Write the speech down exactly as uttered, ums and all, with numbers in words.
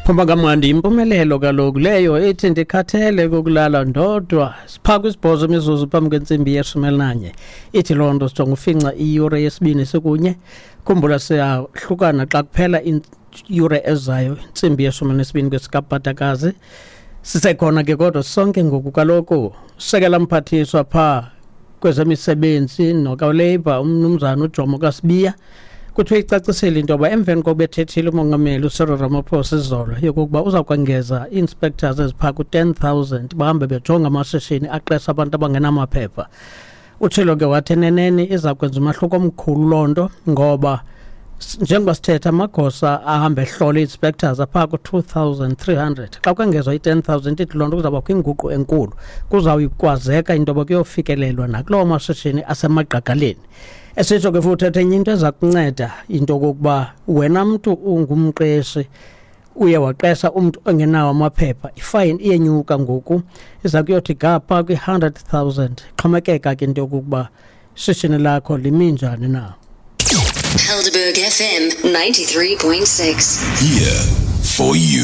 Phuma kamandi impumelelo kaloku leyo ethi ndikhathele kokulala ndodwa sipha kwisibhozo imizuzu phambi kwentsimbi yeshumi elinanye ithi loo nto sijonga ufinca iyure yesibini sikunye khumbula siyahlukana xa kuphela iyure ezayo intsimbi yeshumi nesibini kwesikapatakazi sisekhona ke kodwa sonke ngoku kaloku sekela mphathiswa pha kwezemisebenzi nokaLabour umnumzana uJomo kaSibiya kuthiwe icacisele into yoba emveni kokuba ethethile umongameli uCyril Ramaphosa izolo yokokuba uza kwengeza ii-inspectors eziphaa ku-ten thousand bahambe bejonga amashishini aqesha abantu abangenamaphepha. Utshilo ke wathi eneneni iza kwenza umahluko omkhulu loo nto ngoba njengoba sithetha amagosa ahambe ehlole ii-inspectors aphaa ku-two thousand three hundred xa kwengezwa i-ten thousand ithi loo nto kuzawubakho inguqu enkulu kuzawukwazeka into yoba kuyofikelelwa nakuloo mashishini asemagqagaleni. Esitsho ke futhi ethe enye into eza kunceda into yokokuba wena mntu ungumqeshi uye waqesha umntu ongenawo amaphepha ifine iyenyuka ngoku iza kuyothi gapha kwi-one hundred thousand xhomekeka ke into yokokuba ishishini lakho limi njani na. Helderberg F M ninety-three point six. Here for you.